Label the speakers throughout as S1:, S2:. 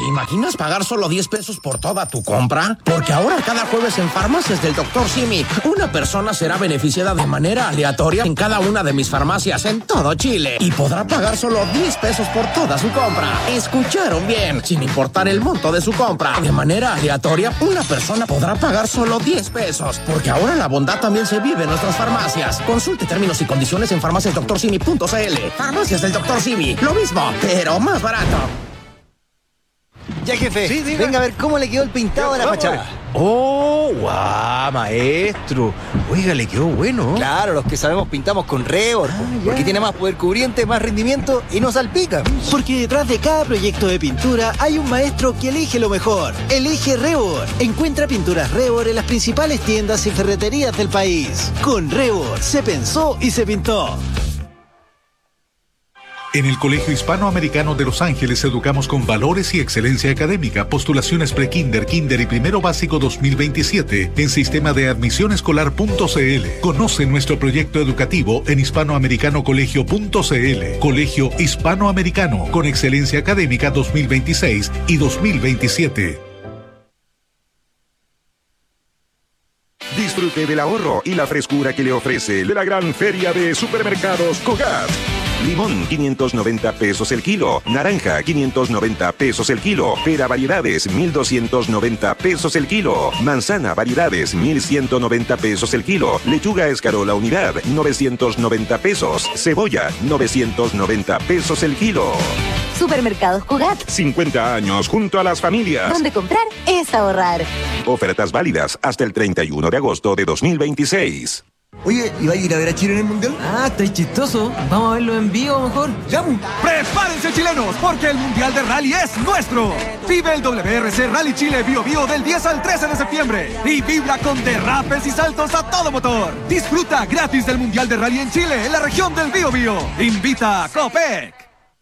S1: imaginas pagar solo 10 pesos por toda tu compra? Porque ahora cada jueves en Farmacias del Dr. Simi, una persona será beneficiada de manera aleatoria en cada una de mis farmacias en todo Chile y podrá pagar solo 10 pesos por toda su compra. ¿Escucharon bien? Sin importar el monto de su compra, de manera aleatoria, una persona podrá pagar solo 10 pesos. Porque ahora la bondad también se vive en nuestras farmacias. Consulte términos y condiciones en farmaciasdrsimi.cl. Farmacias del Dr. Simi, lo mismo, pero más barato.
S2: Ya, jefe, sí, venga a ver cómo le quedó el pintado de la fachada.
S3: ¡Oh, guau, maestro! Oiga, le quedó bueno.
S2: Claro, los que sabemos pintamos con Revor, porque tiene más poder cubriente, más rendimiento y no salpica. Porque detrás de cada proyecto de pintura hay un maestro que elige lo mejor. Elige Revor. Encuentra pinturas Revor en las principales tiendas y ferreterías del país. Con Revor se pensó y se pintó.
S4: En el Colegio Hispanoamericano de Los Ángeles educamos con valores y excelencia académica. Postulaciones pre-kinder, kinder y primero básico 2027 en sistema de admisionescolar.cl. Conoce nuestro proyecto educativo en hispanoamericanocolegio.cl. Colegio Hispanoamericano con excelencia académica 2026 y 2027.
S5: Disfrute del ahorro y la frescura que le ofrece la gran feria de supermercados Cogat. Limón, 590 pesos el kilo. Naranja, 590 pesos el kilo. Pera variedades, 1,290 pesos el kilo. Manzana variedades, 1,190 pesos el kilo. Lechuga escarola unidad, 990 pesos. Cebolla, 990 pesos el kilo.
S6: Supermercados Cogat.
S5: 50 años junto a las familias.
S6: Donde comprar es ahorrar.
S5: Ofertas válidas hasta el 31 de agosto de 2026.
S2: Oye, ¿y va a ir a ver a Chile en el Mundial?
S7: Ah, está chistoso. Vamos a verlo en vivo mejor.
S2: ¡Ya!
S8: ¡Prepárense, chilenos! Porque el Mundial de Rally es nuestro. Vive el WRC Rally Chile Bio Bio del 10 al 13 de septiembre. Y vibra con derrapes y saltos a todo motor. Disfruta gratis del Mundial de Rally en Chile, en la región del Bio Bio. Invita a Copec.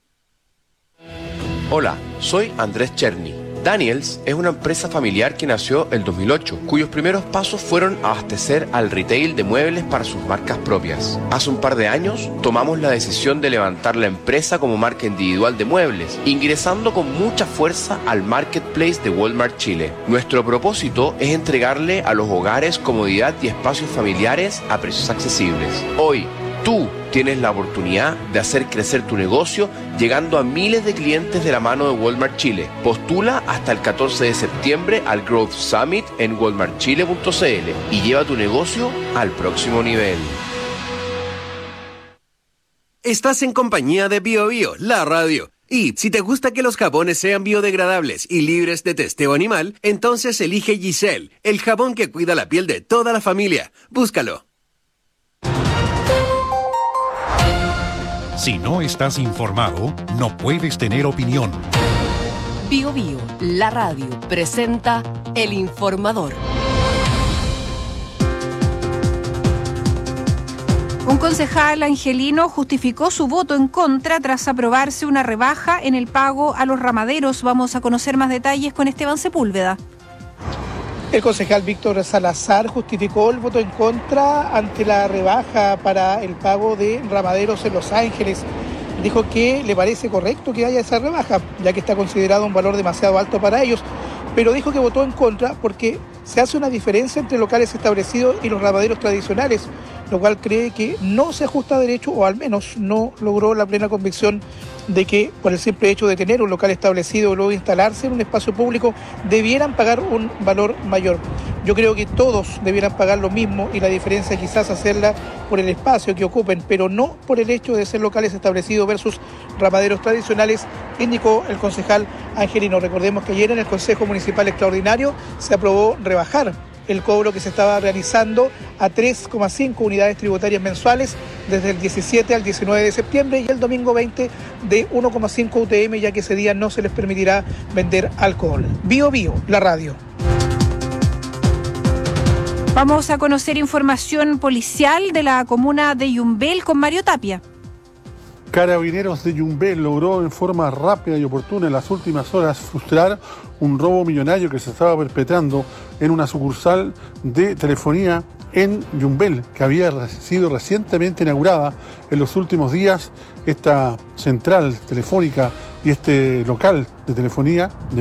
S9: Hola, soy Andrés Cherny. Daniels es una empresa familiar que nació el 2008, cuyos primeros pasos fueron abastecer al retail de muebles para sus marcas propias. Hace un par de años tomamos la decisión de levantar la empresa como marca individual de muebles, ingresando con mucha fuerza al marketplace de Walmart Chile. Nuestro propósito es entregarle a los hogares comodidad y espacios familiares a precios accesibles. Hoy, tú tienes la oportunidad de hacer crecer tu negocio llegando a miles de clientes de la mano de Walmart Chile. Postula hasta el 14 de septiembre al Growth Summit en walmartchile.cl y lleva tu negocio al próximo nivel.
S10: Estás en compañía de Bio Bio, la radio. Y si te gusta que los jabones sean biodegradables y libres de testeo animal, entonces elige Giselle, el jabón que cuida la piel de toda la familia. Búscalo.
S11: Si no estás informado, no puedes tener opinión.
S12: Bio Bio, la radio, presenta El Informador.
S13: Un concejal angelino justificó su voto en contra tras aprobarse una rebaja en el pago a los ramaderos. Vamos a conocer más detalles con Esteban Sepúlveda.
S14: El concejal Víctor Salazar justificó el voto en contra ante la rebaja para el pago de ramaderos en Los Ángeles. Dijo que le parece correcto que haya esa rebaja, ya que está considerado un valor demasiado alto para ellos, pero dijo que votó en contra porque se hace una diferencia entre locales establecidos y los ramaderos tradicionales, lo cual cree que no se ajusta a derecho, o al menos no logró la plena convicción de que por el simple hecho de tener un local establecido o luego instalarse en un espacio público debieran pagar un valor mayor. Yo creo que todos debieran pagar lo mismo y la diferencia quizás hacerla por el espacio que ocupen, pero no por el hecho de ser locales establecidos versus ramaderos tradicionales, indicó el concejal angelino. Recordemos que ayer en el Consejo Municipal Extraordinario se aprobó rebajar el cobro que se estaba realizando a 3,5 unidades tributarias mensuales desde el 17 al 19 de septiembre y el domingo 20 de 1,5 UTM, ya que ese día no se les permitirá vender alcohol. Bio Bio, la radio.
S13: Vamos a conocer información policial de la comuna de Yumbel con Mario Tapia.
S15: Carabineros de Yumbel logró en forma rápida y oportuna en las últimas horas frustrar un robo millonario que se estaba perpetrando en una sucursal de telefonía en Yumbel, que había sido recientemente inaugurada en los últimos días. Esta central telefónica y este local de telefonía